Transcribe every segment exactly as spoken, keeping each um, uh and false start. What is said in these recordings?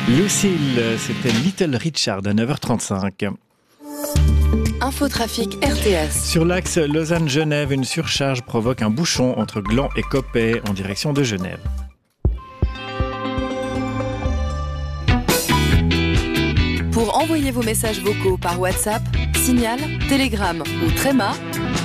Lucille, c'était Little Richard à neuf heures trente-cinq. Infotrafic R T S. Sur l'axe Lausanne-Genève, une surcharge provoque un bouchon entre Gland et Coppet en direction de Genève. Pour envoyer vos messages vocaux par WhatsApp, Signal, Telegram ou Tréma,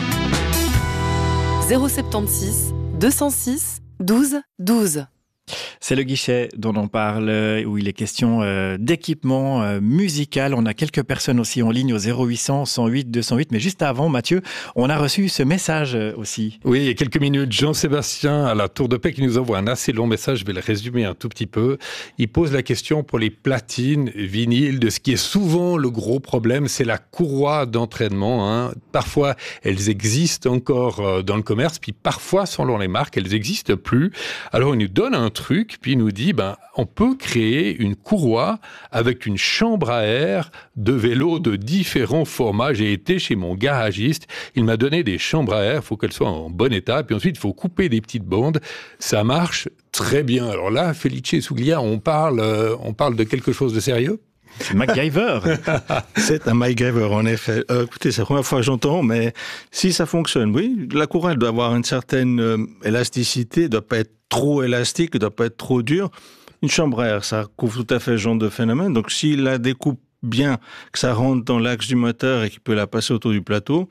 zéro sept six deux zéro six douze douze. C'est le guichet dont on parle, où il est question euh, d'équipement euh, musical. On a quelques personnes aussi en ligne au zéro huit cent cent huit deux cent huit. Mais juste avant, Mathieu, on a reçu ce message euh, aussi. Oui, il y a quelques minutes, Jean-Sébastien à la Tour de Paix qui nous envoie un assez long message. Je vais le résumer un tout petit peu. Il pose la question pour les platines vinyles de ce qui est souvent le gros problème, c'est la courroie d'entraînement. Hein. Parfois, elles existent encore dans le commerce, puis parfois, selon les marques, elles n'existent plus. Alors, il nous donne un truc, puis il nous dit, ben, on peut créer une courroie avec une chambre à air de vélo de différents formats. J'ai été chez mon garagiste, il m'a donné des chambres à air, il faut qu'elles soient en bon état, puis ensuite il faut couper des petites bandes. Ça marche très bien. Alors là, Felice Souglia, on parle, euh, on parle de quelque chose de sérieux ? C'est MacGyver. C'est un MacGyver, en effet. Euh, écoutez, c'est la première fois que j'entends, mais si ça fonctionne, oui, la courroie elle doit avoir une certaine euh, élasticité, ne doit pas être trop élastique, ne doit pas être trop dure. Une chambre à air, ça couvre tout à fait ce genre de phénomène. Donc, s'il la découpe bien, que ça rentre dans l'axe du moteur et qu'il peut la passer autour du plateau,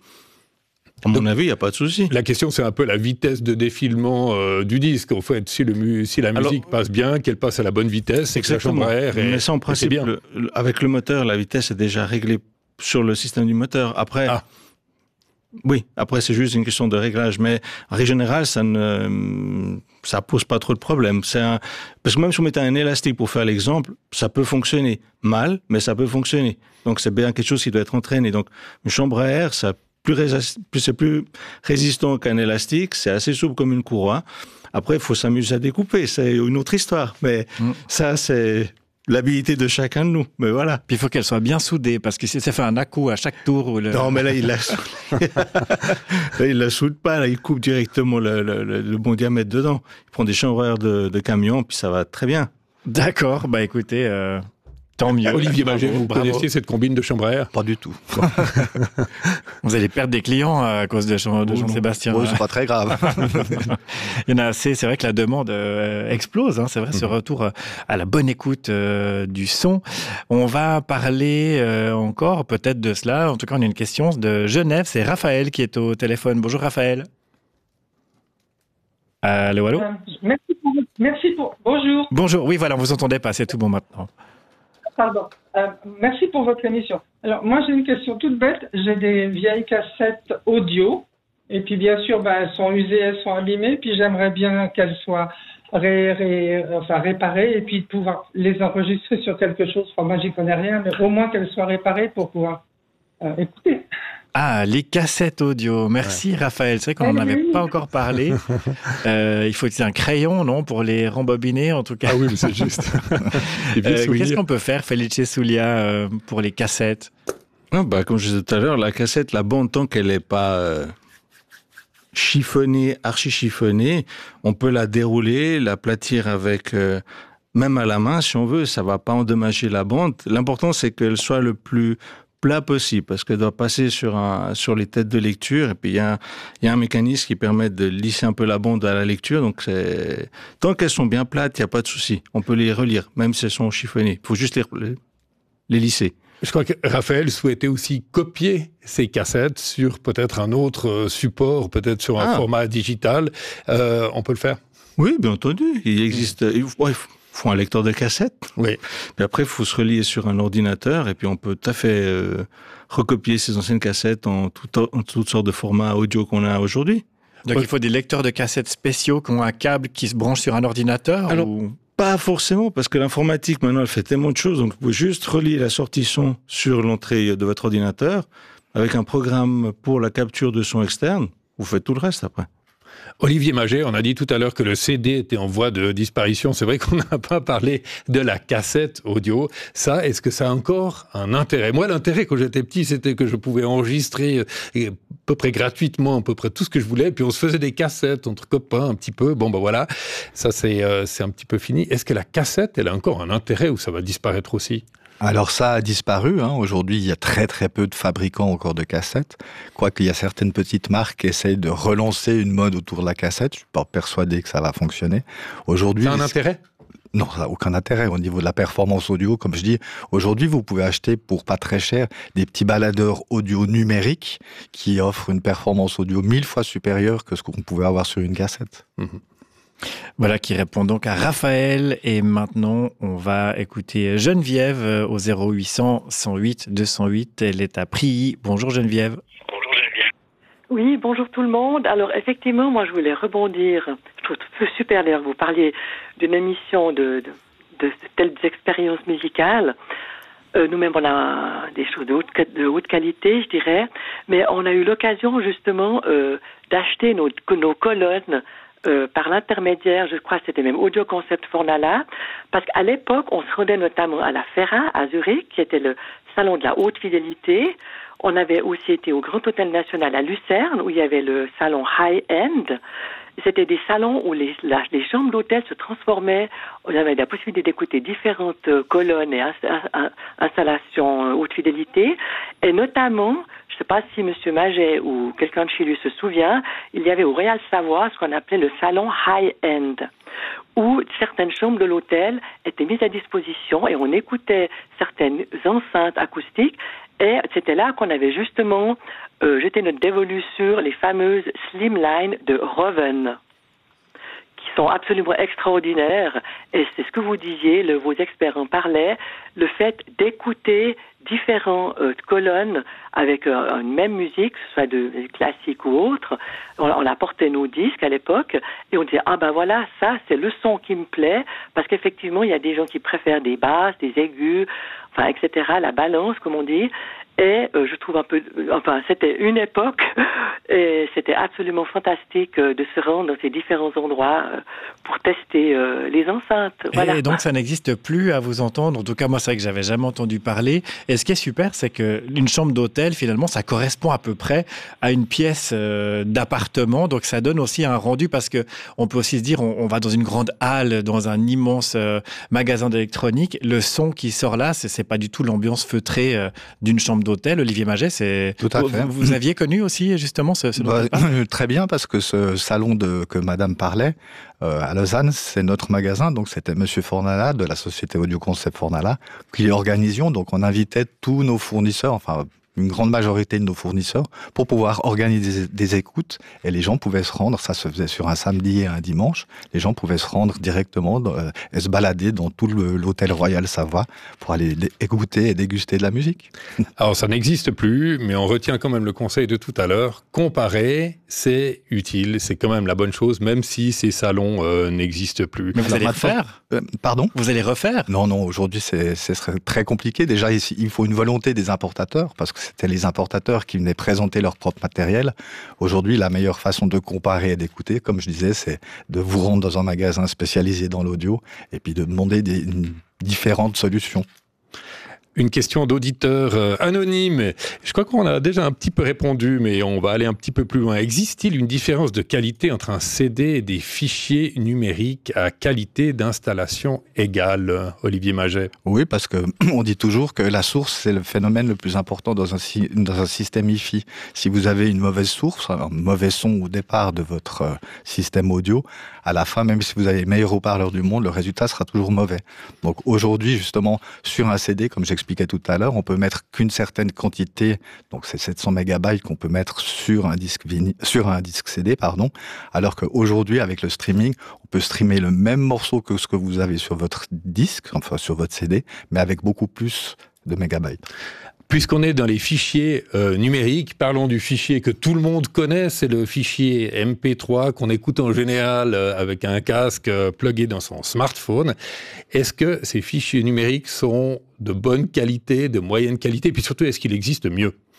à mon Donc, avis, il n'y a pas de souci. La question, c'est un peu la vitesse de défilement euh, du disque. En fait, si, le mu- si la musique Alors, passe bien, qu'elle passe à la bonne vitesse, c'est que la chambre à air est, Mais ça, en principe, bien. Le, le, avec le moteur, la vitesse est déjà réglée sur le système du moteur. Après, ah. oui, après, c'est juste une question de réglage. Mais en règle générale, ça ne ça pose pas trop de problèmes. C'est un, parce que même si on mettait un élastique pour faire l'exemple, ça peut fonctionner mal, mais ça peut fonctionner. Donc, c'est bien quelque chose qui doit être entraîné. Donc, une chambre à air, ça Plus résist... c'est plus résistant qu'un élastique, c'est assez souple comme une courroie. Après, il faut s'amuser à découper, c'est une autre histoire. Mais mmh. ça, c'est l'habilité de chacun de nous. Mais voilà. Puis il faut qu'elle soit bien soudée, parce que si ça fait un à-coup à chaque tour... Le... Non, mais là, il la soude. Là, il la soude pas, là, il coupe directement le, le, le, le bon diamètre dedans. Il prend des chambres à air de, de camion, puis ça va très bien. D'accord, bah écoutez... Euh... Tant mieux. Olivier Maget, vous bravo. Connaissiez cette combine de chambre à air ? Pas du tout. Vous allez perdre des clients à cause de, Jean, de oh Jean-Sébastien. Oh, c'est pas très grave. Il y en a assez. C'est vrai que la demande euh, explose. Hein, c'est vrai, mmh. ce retour à la bonne écoute euh, du son. On va parler euh, encore peut-être de cela. En tout cas, on a une question de Genève. C'est Raphaël qui est au téléphone. Bonjour Raphaël. Allô, allô. Euh, merci pour... Merci pour... Bonjour. Bonjour. Oui, voilà, on vous entendait pas. C'est tout bon maintenant. Pardon. Euh, merci pour votre émission. Alors, moi, j'ai une question toute bête. J'ai des vieilles cassettes audio. Et puis, bien sûr, bah, elles sont usées, elles sont abîmées. Puis, j'aimerais bien qu'elles soient ré, ré, enfin, réparées et puis pouvoir les enregistrer sur quelque chose. Enfin, moi, j'y connais rien, mais au moins qu'elles soient réparées pour pouvoir euh, écouter. Ah, les cassettes audio. Merci ouais. Raphaël. C'est vrai qu'on n'en avait pas encore parlé. Euh, il faut utiliser un crayon, non, pour les rembobiner, en tout cas. Ah oui, mais c'est juste. euh, qu'est-ce qu'on peut faire, Felice Souglia, euh, pour les cassettes ? ah bah, Comme je disais tout à l'heure, la cassette, la bande, tant qu'elle n'est pas euh, chiffonnée, archi-chiffonnée, on peut la dérouler, l'aplatir avec... Euh, même à la main, si on veut, ça ne va pas endommager la bande. L'important, c'est qu'elle soit le plus... plat possible, parce qu'elle doit passer sur, un, sur les têtes de lecture, et puis il y, y a un mécanisme qui permet de lisser un peu la bande à la lecture, donc c'est... tant qu'elles sont bien plates, il n'y a pas de souci. On peut les relire, même si elles sont chiffonnées. Il faut juste les, les, les lisser. Je crois que Raphaël souhaitait aussi copier ces cassettes sur peut-être un autre support, peut-être sur un ah. format digital. Euh, on peut le faire ? Oui, bien entendu. Il existe... Il faut, il faut un lecteur de cassette. Oui. Puis après, il faut se relier sur un ordinateur et puis on peut tout à fait euh, recopier ces anciennes cassettes en, tout, en toutes sortes de formats audio qu'on a aujourd'hui. Donc, ouais. il faut des lecteurs de cassettes spéciaux qui ont un câble qui se branche sur un ordinateur Alors, ou... pas forcément, parce que l'informatique, maintenant, elle fait tellement de choses. Donc, vous pouvez juste relier la sortie son sur l'entrée de votre ordinateur avec un programme pour la capture de son externe. Vous faites tout le reste après. Olivier Maget, on a dit tout à l'heure que le C D était en voie de disparition. C'est vrai qu'on n'a pas parlé de la cassette audio. Ça, est-ce que ça a encore un intérêt ? Moi, l'intérêt quand j'étais petit, c'était que je pouvais enregistrer peu près gratuitement, à peu près tout ce que je voulais. Puis on se faisait des cassettes entre copains un petit peu. Bon, ben voilà, ça c'est, euh, c'est un petit peu fini. Est-ce que la cassette, elle a encore un intérêt ou ça va disparaître aussi ? Alors ça a disparu, hein. Aujourd'hui il y a très très peu de fabricants encore de cassettes, quoique il y a certaines petites marques qui essayent de relancer une mode autour de la cassette, je suis pas persuadé que ça va fonctionner. Aujourd'hui, ça a un intérêt ? Non, ça n'a aucun intérêt au niveau de la performance audio. Comme je dis, aujourd'hui, vous pouvez acheter pour pas très cher des petits baladeurs audio numériques qui offrent une performance audio mille fois supérieure que ce qu'on pouvait avoir sur une cassette. Mmh. Voilà qui répond donc à Raphaël. Et maintenant, on va écouter Geneviève au zéro huit cents, cent huit, deux cent huit. Elle est à Prilly. Bonjour Geneviève. Bonjour Geneviève. Oui, bonjour tout le monde. Alors effectivement, moi je voulais rebondir. Je trouve super d'ailleurs, vous parliez d'une émission de, de, de telles expériences musicales. Euh, nous-mêmes, on a des choses de haute, de haute qualité, je dirais. Mais on a eu l'occasion justement euh, d'acheter nos, nos colonnes Euh, par l'intermédiaire, je crois que c'était même Audio Concept Fornala, parce qu'à l'époque, on se rendait notamment à la Ferra, à Zurich, qui était le salon de la haute fidélité. On avait aussi été au Grand Hôtel National à Lucerne, où il y avait le salon High End. C'était des salons où les, la, les chambres d'hôtel se transformaient. On avait la possibilité d'écouter différentes euh, colonnes et ins, ins, installations euh, haute fidélité. Et notamment, je ne sais pas si M. Maget ou quelqu'un de chez lui se souvient, il y avait au Royal Savoie ce qu'on appelait le salon High End, où certaines chambres de l'hôtel étaient mises à disposition et on écoutait certaines enceintes acoustiques. Et c'était là qu'on avait justement euh, jeté notre dévolu sur les fameuses Slimline de Roven, qui sont absolument extraordinaires. Et c'est ce que vous disiez, le, vos experts en parlaient, le fait d'écouter différentes euh, colonnes avec euh, une même musique, que ce soit de, de classique ou autre. On, on apportait nos disques à l'époque et on disait « Ah ben voilà, ça c'est le son qui me plaît » parce qu'effectivement il y a des gens qui préfèrent des basses, des aigus, enfin et cetera, la balance comme on dit. Et euh, je trouve un peu, enfin c'était une époque et c'était absolument fantastique euh, de se rendre dans ces différents endroits euh, pour tester euh, les enceintes. Voilà. Et donc ça n'existe plus à vous entendre. En tout cas moi c'est vrai que j'avais jamais entendu parler. Et ce qui est super c'est que une chambre d'hôtel finalement ça correspond à peu près à une pièce euh, d'appartement. Donc ça donne aussi un rendu parce que on peut aussi se dire on, on va dans une grande halle, dans un immense euh, magasin d'électronique. Le son qui sort là c'est, c'est pas du tout l'ambiance feutrée euh, d'une chambre d'hôtel. Olivier Maget, c'est tout à fait. Vous, vous aviez connu aussi justement ce, ce bah, très bien parce que ce salon de que Madame parlait euh, à Lausanne, c'est notre magasin, donc c'était Monsieur Fornala de la société Audio Concept Fornala qui organisions. Donc on invitait tous nos fournisseurs, enfin une grande majorité de nos fournisseurs, pour pouvoir organiser des écoutes. Et les gens pouvaient se rendre, ça se faisait sur un samedi et un dimanche, les gens pouvaient se rendre directement euh, et se balader dans tout le, l'hôtel Royal Savoie pour aller dé- écouter et déguster de la musique. Alors ça n'existe plus, mais on retient quand même le conseil de tout à l'heure. Comparer, c'est utile, c'est quand même la bonne chose, même si ces salons euh, n'existent plus. Mais vous Alors, allez maintenant, refaire euh, Pardon Vous allez refaire Non, non, aujourd'hui c'est, c'est très compliqué. Déjà, ici, il faut une volonté des importateurs, parce que c'était les importateurs qui venaient présenter leur propre matériel. Aujourd'hui, la meilleure façon de comparer et d'écouter, comme je disais, c'est de vous rendre dans un magasin spécialisé dans l'audio et puis de demander des, une, différentes solutions. Une question d'auditeur euh, anonyme. Je crois qu'on a déjà un petit peu répondu, mais on va aller un petit peu plus loin. Existe-t-il une différence de qualité entre un C D et des fichiers numériques à qualité d'installation égale, Olivier Maget? Oui, parce que on dit toujours que la source, c'est le phénomène le plus important dans un, dans un système hi-fi. Si vous avez une mauvaise source, un mauvais son au départ de votre système audio, à la fin, même si vous avez les meilleurs haut-parleurs du monde, le résultat sera toujours mauvais. Donc aujourd'hui, justement, sur un C D, comme j'expliquais tout à l'heure, on peut mettre qu'une certaine quantité, donc c'est sept cents mégabytes qu'on peut mettre sur un disque vinyle, sur un disque C D, pardon, alors qu'aujourd'hui, avec le streaming, on peut streamer le même morceau que ce que vous avez sur votre disque, enfin sur votre C D, mais avec beaucoup plus de mégabytes. Puisqu'on est dans les fichiers euh, numériques, parlons du fichier que tout le monde connaît, c'est le fichier M P trois qu'on écoute en général euh, avec un casque euh, plugué dans son smartphone. Est-ce que ces fichiers numériques sont de bonne qualité, de moyenne qualité, et puis surtout, est-ce qu'il existe mieux ?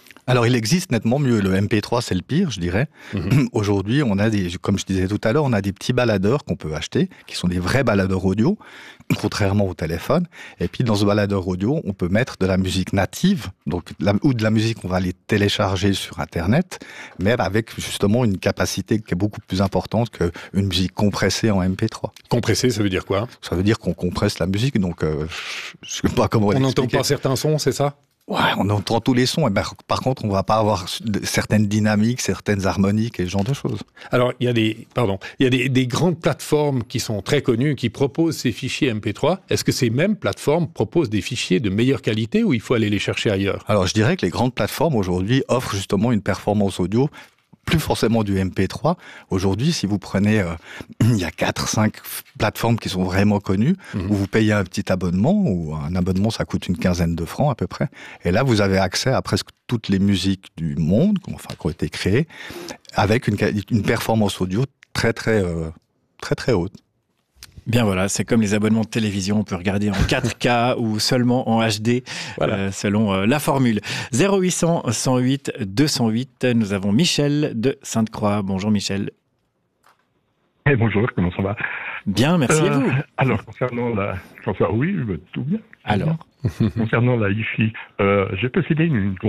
Alors, il existe nettement mieux. Le M P trois, c'est le pire, je dirais. Mmh. Aujourd'hui, on a des, comme je disais tout à l'heure, on a des petits baladeurs qu'on peut acheter, qui sont des vrais baladeurs audio, contrairement au téléphone. Et puis, dans ce baladeur audio, on peut mettre de la musique native, donc, la, ou de la musique qu'on va aller télécharger sur Internet, mais avec justement une capacité qui est beaucoup plus importante qu'une musique compressée en M P trois. Compressée, ça veut dire quoi? Ça veut dire qu'on compresse la musique, donc euh, je sais pas comment on n'entend pas certains sons, c'est ça? Ouais, on entend tous les sons. Et ben, par contre, on va pas avoir certaines dynamiques, certaines harmoniques et ce genre de choses. Alors, il y a des, pardon, il y a des, des grandes plateformes qui sont très connues, qui proposent ces fichiers M P trois. Est-ce que ces mêmes plateformes proposent des fichiers de meilleure qualité ou il faut aller les chercher ailleurs? Alors, je dirais que les grandes plateformes aujourd'hui offrent justement une performance audio plus forcément du M P trois. Aujourd'hui, si vous prenez, euh, il y a quatre cinq plateformes qui sont vraiment connues, mmh. où vous payez un petit abonnement, ou un abonnement, ça coûte une quinzaine de francs à peu près. Et là, vous avez accès à presque toutes les musiques du monde, enfin, qui ont été créées, avec une, une performance audio très, très, euh, très, très haute. Bien voilà, c'est comme les abonnements de télévision, on peut regarder en quatre K ou seulement en H D, voilà. euh, selon euh, la formule. zéro huit cent, cent huit, deux cent huit, nous avons Michel de Sainte-Croix. Bonjour Michel. Hey, bonjour, comment ça va? Bien, merci euh, à vous. Alors, concernant la... Enfin, oui, tout bien. Alors Concernant la Hi-Fi, euh, j'ai possédé une